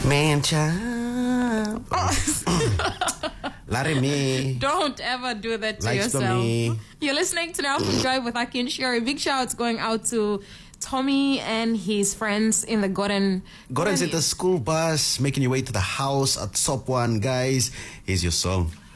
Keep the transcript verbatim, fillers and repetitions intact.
Man, child. Larry me. Don't ever do that to Likes to yourself. me. You're listening to Now from Joy with Aki and Sherry. Big shouts going out to Tommy and his friends in the Gordon. Gordon's at the school bus, making your way to the house at Sop One. Guys, here's your song.